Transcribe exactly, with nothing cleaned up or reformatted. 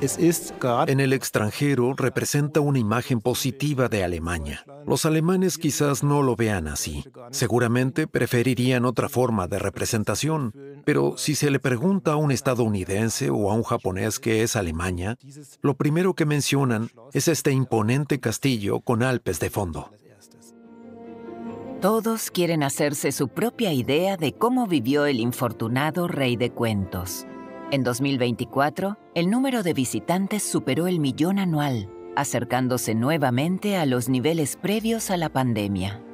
Es ist gerade En el extranjero representa una imagen positiva de Alemania. Los alemanes quizás no lo vean así. Seguramente preferirían otra forma de representación. Pero si se le pregunta a un estadounidense o a un japonés qué es Alemania, lo primero que mencionan es este imponente castillo con Alpes de fondo. Todos quieren hacerse su propia idea de cómo vivió el infortunado rey de cuentos. En dos mil veinticuatro, el número de visitantes superó el millón anual, acercándose nuevamente a los niveles previos a la pandemia.